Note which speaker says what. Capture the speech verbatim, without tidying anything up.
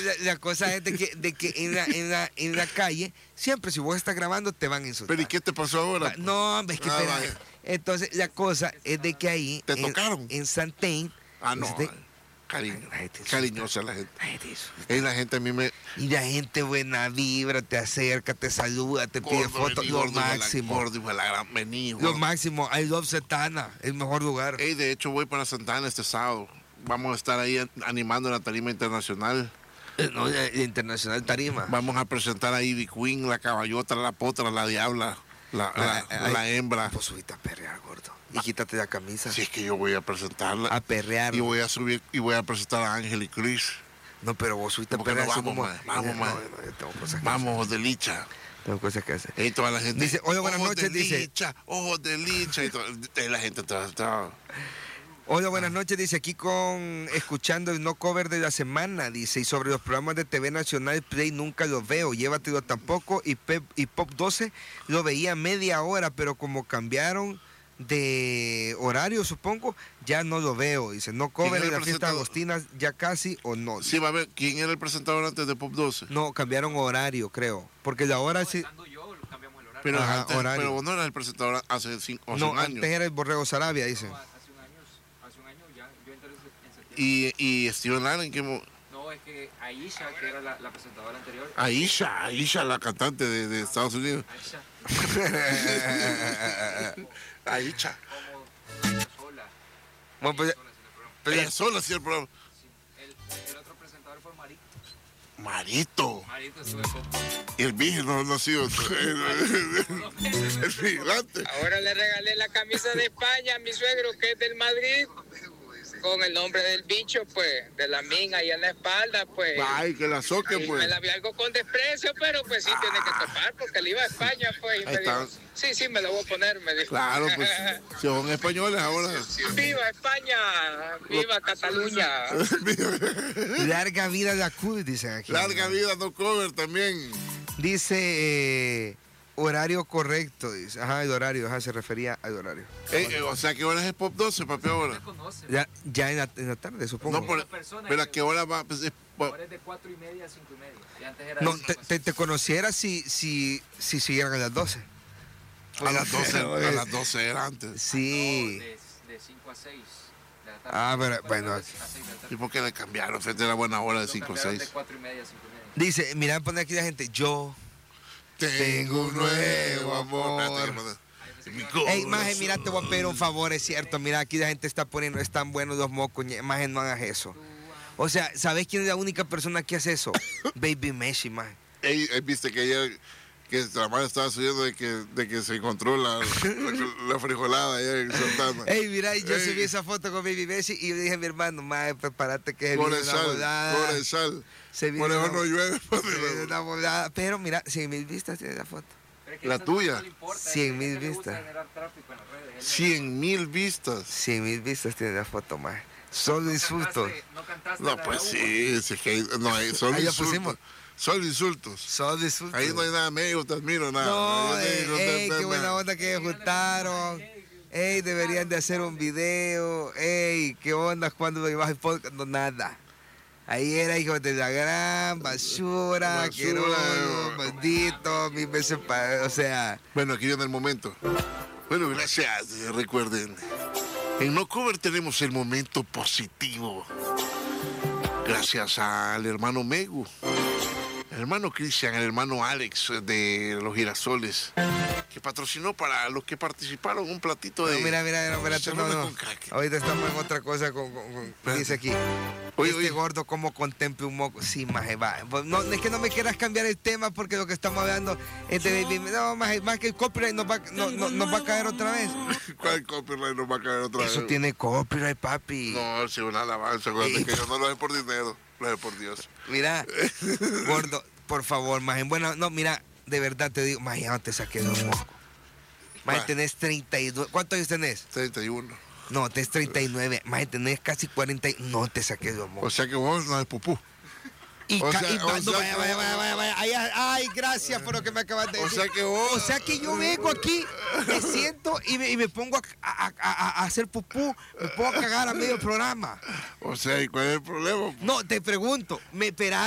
Speaker 1: la, la cosa es de que, de que en, la, en, la, en la calle, siempre si vos estás grabando te van a insultar.
Speaker 2: ¿Pero y qué te pasó ahora?
Speaker 1: No, hombre, es que...
Speaker 2: Ah,
Speaker 1: espera.
Speaker 2: vaya.
Speaker 1: Entonces, la cosa es de que ahí...
Speaker 2: ¿Te
Speaker 1: en,
Speaker 2: tocaron?
Speaker 1: En Santain...
Speaker 2: Ah, no.
Speaker 1: Este,
Speaker 2: Cariño,
Speaker 1: la gente
Speaker 2: cariñosa la gente.
Speaker 1: La gente insulta.
Speaker 2: Y la gente a mí me...
Speaker 1: Y la gente buena vibra, te acerca, te saluda, te pide
Speaker 2: Gordo,
Speaker 1: fotos,
Speaker 2: vení,
Speaker 1: lo
Speaker 2: gordo,
Speaker 1: máximo.
Speaker 2: Gordo, hijo de la gran, vení,
Speaker 1: Lo
Speaker 2: gordo.
Speaker 1: máximo, I love Setana, el mejor lugar.
Speaker 2: Ey, de hecho voy para Santana este sábado. Vamos a estar ahí animando la tarima internacional.
Speaker 1: Eh, No, la, la Internacional Tarima.
Speaker 2: Vamos a presentar a Ivy Queen, la caballota, la potra, la diabla, la, la,
Speaker 1: Ah,
Speaker 2: la
Speaker 1: ay,
Speaker 2: hembra.
Speaker 1: Vos subiste a perrear, gordo. Y quítate la camisa.
Speaker 2: Si es que yo voy a presentarla.
Speaker 1: A perrear.
Speaker 2: Y voy a subir y voy a presentar a Ángel y Chris.
Speaker 1: No, pero vos subiste a
Speaker 2: ¿Por qué
Speaker 1: perrear.
Speaker 2: no
Speaker 1: así
Speaker 2: vamos,
Speaker 1: como-
Speaker 2: man? Vamos,
Speaker 1: no,
Speaker 2: man.
Speaker 1: no, yo tengo cosas que
Speaker 2: Vamos, de licha.
Speaker 1: hacer. Tengo cosas que hacer.
Speaker 2: Y toda la gente
Speaker 1: Dice, hola, buenas
Speaker 2: ojos
Speaker 1: noches,
Speaker 2: de
Speaker 1: dice.
Speaker 2: licha, ojos de licha. Y, todo, y la gente toda, toda.
Speaker 1: Hola, buenas noches, dice aquí con escuchando el no cover de la semana, dice, y sobre los programas de T V Nacional Play nunca los veo, llévatelo tampoco, y, Pep, y Pop doce lo veía media hora, pero como cambiaron de horario, supongo, ya no lo veo, dice, no cover
Speaker 2: ¿Quién
Speaker 1: en
Speaker 2: era
Speaker 1: la
Speaker 2: el
Speaker 1: fiesta
Speaker 2: presentador?
Speaker 1: Agostina ya casi o no.
Speaker 2: Sí, va a ver, ¿quién era el presentador antes de Pop doce?
Speaker 1: No, cambiaron horario, creo, porque la hora sí...
Speaker 3: Estando yo, cambiamos el horario.
Speaker 2: Pero,
Speaker 1: Ajá,
Speaker 2: antes,
Speaker 1: horario.
Speaker 2: pero vos no eras el presentador hace cinco o
Speaker 1: No,
Speaker 2: cinco años.
Speaker 1: antes era el Borrego Sarabia, dice.
Speaker 3: No, hace un año, hace un año ya, yo entré en septiembre.
Speaker 2: Y, y Steven Lara, ¿en qué mo-
Speaker 3: No, es que Aisha, que era la, la presentadora anterior.
Speaker 2: Aisha, Aisha, la cantante de, de Estados Unidos.
Speaker 3: Aisha,
Speaker 2: Aisha.
Speaker 3: como sola.
Speaker 1: Bueno, pues,
Speaker 3: Sola haciendo el programa.
Speaker 1: pero ya-
Speaker 2: Ella sola hacía el programa.
Speaker 3: Sí. El, el otro presentador fue Marito.
Speaker 2: Marito.
Speaker 3: Marito estuve con...
Speaker 2: Y el virgen no no ha sido el, el vigilante.
Speaker 4: Ahora le regalé la camisa de España a mi suegro que es del Madrid, con el nombre del bicho, pues, de la minga ahí en la espalda, pues.
Speaker 2: Ay, que la soque,
Speaker 4: Y
Speaker 2: pues.
Speaker 4: me la vi algo con desprecio, pero pues sí tiene que topar, porque él iba a España, pues, y
Speaker 2: Ahí
Speaker 4: me dijo,
Speaker 2: está.
Speaker 4: sí, sí, me lo voy a poner, me dijo.
Speaker 2: Claro, pues, si son españoles ahora.
Speaker 4: ¡Viva España! ¡Viva Cataluña!
Speaker 1: larga vida la Q, dicen aquí.
Speaker 2: Larga vida, no cover también.
Speaker 1: Dice eh, horario correcto, dice. Ajá, el horario, ajá, se refería al horario.
Speaker 2: Eh, eh, o sea, ¿qué hora es el Pop doce, papi, ahora?
Speaker 3: ¿Usted conoce?
Speaker 1: Ya, ya en, la, en la tarde, supongo.
Speaker 2: No, por, pero ¿a qué hora va? Pues, es-
Speaker 3: Ahora es de cuatro y media a cinco y media. Y antes era
Speaker 1: No,
Speaker 3: de
Speaker 1: te,
Speaker 3: cinco a
Speaker 1: te,
Speaker 3: seis.
Speaker 1: te conociera si, si, si siguieran a las doce.
Speaker 2: a las doce, a las doce era antes.
Speaker 1: Sí.
Speaker 3: No, de, de cinco a seis de la tarde.
Speaker 1: Ah, pero,
Speaker 3: Cuatro
Speaker 1: bueno,
Speaker 3: horas a seis de la tarde.
Speaker 2: ¿Y por qué le cambiaron? Fue de la buena hora de
Speaker 3: Lo
Speaker 2: cinco a
Speaker 3: cambiaron
Speaker 2: seis.
Speaker 3: de cuatro y media a cinco y media.
Speaker 1: Dice, mira, pone aquí la gente, yo.
Speaker 2: Tengo un nuevo amor.
Speaker 3: Ahí pensé que iba a-
Speaker 1: Ey, maje, mira, te voy a pedir un favor, es cierto. Mira, aquí la gente está poniendo, están buenos los mocos. ñe, Maje, no hagas eso. O sea, ¿sabes quién es la única persona que hace eso? Baby Messi, maje.
Speaker 2: Ey, eh, viste que ayer que la madre estaba subiendo de que, de que se encontró la, la, la frijolada allá en Santana.
Speaker 1: Ey, mira, y yo
Speaker 2: Ey.
Speaker 1: subí esa foto con Baby Messi y yo dije a mi hermano, maje, prepárate que se
Speaker 2: Por
Speaker 1: viene
Speaker 2: el
Speaker 1: una
Speaker 2: sal,
Speaker 1: volada.
Speaker 2: por el sal.
Speaker 1: Se viene
Speaker 2: Por el
Speaker 1: una,
Speaker 2: no llueve. por
Speaker 1: se viene
Speaker 2: el-
Speaker 1: una volada. Pero mira, cien mil vistas tiene la foto.
Speaker 3: Pero es que
Speaker 2: La
Speaker 3: eso no-
Speaker 2: tuya.
Speaker 3: no le importa, es
Speaker 1: Cien
Speaker 3: que
Speaker 1: mil
Speaker 3: a él le gusta
Speaker 1: vistas.
Speaker 3: generar tráfico en las redes. Él no-
Speaker 2: Cien mil vistas.
Speaker 1: Cien mil vistas tiene la foto, maje. Solo
Speaker 3: no
Speaker 1: insultos.
Speaker 3: cantaste- No cantaste
Speaker 2: No,
Speaker 3: la
Speaker 2: pues
Speaker 3: uva.
Speaker 2: sí, sí que hay- no hay, son
Speaker 1: Ahí la
Speaker 2: insultos.
Speaker 1: pusimos.
Speaker 2: Son insultos.
Speaker 1: Solo insultos.
Speaker 2: Ahí no hay nada medio, te admiro, nada.
Speaker 1: No,
Speaker 2: Ahí
Speaker 1: ey,
Speaker 2: no te-
Speaker 1: ey,
Speaker 2: te-
Speaker 1: qué buena
Speaker 2: nada.
Speaker 1: onda que juntaron. Ey, deberían de hacer un video. Ey, qué onda cuando lo llevas el podcast. No, nada. Ahí era hijo de la gran basura,
Speaker 2: Basura,
Speaker 1: asqueroso,
Speaker 2: eh.
Speaker 1: maldito, mil veces para, o sea,
Speaker 2: Bueno, aquí viene el momento. Bueno, gracias. eh, Recuerden, en No Cover tenemos el momento positivo. Gracias al hermano Megu, el hermano Cristian, el hermano Alex de Los Girasoles, que patrocinó para los que participaron un platito de...
Speaker 1: no, mira, mira, no, espérate, no,
Speaker 2: chicharrones
Speaker 1: no.
Speaker 2: con crack.
Speaker 1: Ahorita estamos en otra cosa con, con- con-
Speaker 2: Espérate.
Speaker 1: dice aquí.
Speaker 2: Oye,
Speaker 1: este
Speaker 2: oye.
Speaker 1: gordo como contemple un moco. Sí, maje, va. Pues no, es que no me quieras cambiar el tema porque lo que estamos hablando es de Baby. No, maje, más que el copyright nos va, no, no- nos va a caer otra vez.
Speaker 2: ¿Cuál copyright nos va a caer otra
Speaker 1: Eso
Speaker 2: vez?
Speaker 1: tiene copyright, papi.
Speaker 2: No, si una alabanza, acuérdate
Speaker 1: Ey.
Speaker 2: que yo no lo hago por dinero, lo hago por Dios.
Speaker 1: Mira, gordo, por favor, maje. Bueno, no, mira, de verdad te digo, maje, ya no te saqué dos mocos. Maje,
Speaker 2: Va.
Speaker 1: tenés treinta y dos. ¿Cuántos años tenés?
Speaker 2: treinta y uno.
Speaker 1: No, tenés treinta y nueve. Maje, tenés casi cuarenta. Y... No te saqué dos
Speaker 2: O
Speaker 1: mocos.
Speaker 2: sea que vos no es pupú.
Speaker 1: Y,
Speaker 2: o
Speaker 1: ca-
Speaker 2: sea-
Speaker 1: y
Speaker 2: o
Speaker 1: cuando-
Speaker 2: sea
Speaker 1: vaya,
Speaker 2: que-
Speaker 1: vaya, vaya, vaya, vaya. Ay, ay, ay, gracias por lo que me acabas de
Speaker 2: O
Speaker 1: decir.
Speaker 2: sea que vos...
Speaker 1: O sea que yo vengo aquí, me siento y me, y me pongo a, a- a- a- a hacer pupú, me pongo a cagar a medio programa.
Speaker 2: O sea, ¿y cuál es el problema?
Speaker 1: No, te pregunto, ¿me esperás